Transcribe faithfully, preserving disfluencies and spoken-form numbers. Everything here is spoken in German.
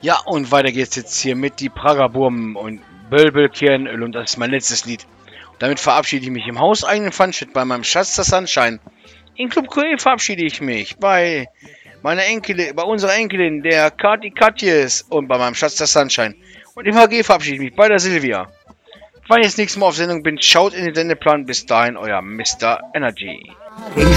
Ja, und weiter geht's jetzt hier mit die Pragerburm und Bölbelkernöl und das ist mein letztes Lied. Und damit verabschiede ich mich im hauseigenen Funshit bei meinem Schatz der Sunshine. In Club Q E verabschiede ich mich bei meiner Enkelin, bei unserer Enkelin, der Kati Katjes und bei meinem Schatz der Sunshine. Und im H G verabschiede ich mich bei der Silvia. Wenn ich das nächste Mal auf Sendung bin, schaut in den Sendeplan. Bis dahin, euer Mister Energy.